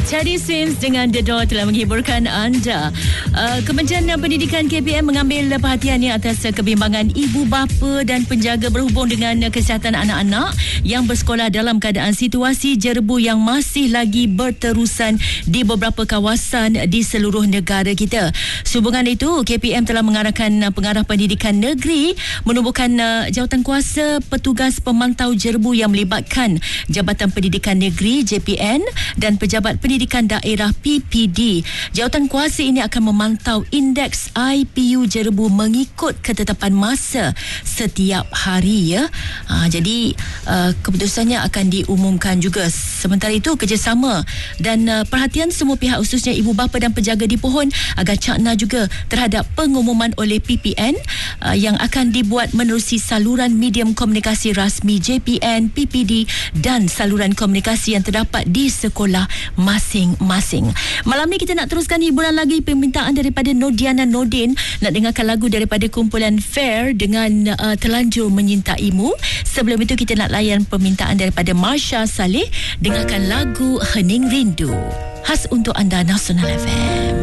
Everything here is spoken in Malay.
Teddy Swims dengan The Door telah menghiburkan anda. Kementerian Pendidikan KPM mengambil perhatiannya atas kebimbangan ibu bapa dan penjaga berhubung dengan kesihatan anak-anak yang bersekolah dalam keadaan situasi jerbu yang masih lagi berterusan di beberapa kawasan di seluruh negara kita. Sehubungan itu, KPM telah mengarahkan pengarah pendidikan negeri menubuhkan jawatankuasa petugas pemantau jerbu yang melibatkan Jabatan Pendidikan Negeri JPN dan Pejabat Pendidikan Daerah PPD. Jawatankuasa ini akan memantau indeks IPU jerbu mengikut ketetapan masa setiap hari, ya. Jadi keputusannya akan diumumkan juga. Sementara itu, kerjasama dan perhatian semua pihak, khususnya ibu bapa dan penjaga dipohon agar cakna juga terhadap pengumuman oleh PPN yang akan dibuat menerusi saluran medium komunikasi rasmi JPN, PPD dan saluran komunikasi yang terdapat di sekolah masing-masing. Malam ni kita nak teruskan hiburan lagi, permintaan daripada Nodiana Nordin nak dengarkan lagu daripada kumpulan Fair dengan Terlanjur Menyintaimu. Sebelum itu kita nak layan permintaan daripada Marsha Saleh, dengarkan lagu Hening Rindu. Khas untuk anda, Nasional FM.